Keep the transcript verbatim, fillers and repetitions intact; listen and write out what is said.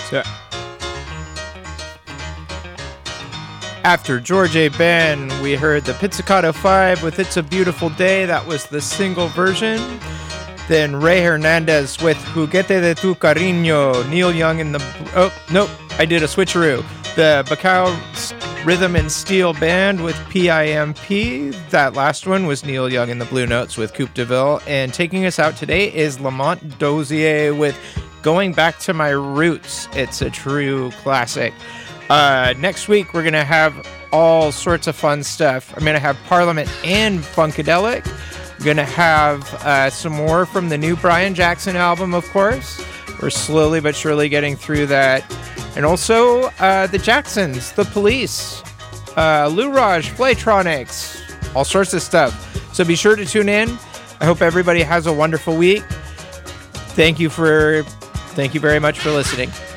So after George A. Ben, we heard the Pizzicato five with It's a Beautiful Day. That was the single version. Then Ray Hernandez with Juguete de tu Cariño. Neil Young in the... Oh, nope. I did a switcheroo. The Bacao Rhythm and Steel Band with P I M P. That last one was Neil Young in the Blue Notes with Coupe de Ville. And taking us out today is Lamont Dozier with Going Back to My Roots. It's a true classic. Uh, next week, we're going to have all sorts of fun stuff. I'm going to have Parliament and Funkadelic. We're going to have uh, some more from the new Brian Jackson album, of course. We're slowly but surely getting through that. And also, uh, the Jacksons, the Police, uh, Lou Rouge, Playtronics, all sorts of stuff. So be sure to tune in. I hope everybody has a wonderful week. Thank you for, thank you very much for listening.